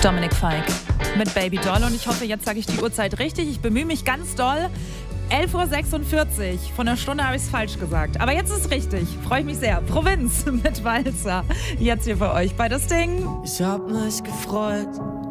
Dominik Fike mit Baby Doll und ich hoffe, jetzt sage ich die Uhrzeit richtig. Ich bemühe mich ganz doll. 11:46 Uhr. Von einer Stunde habe ich es falsch gesagt. Aber jetzt ist es richtig. Freue ich mich sehr. Provinz mit Walzer. Jetzt hier für euch bei das Ding. Ich hab mich gefreut,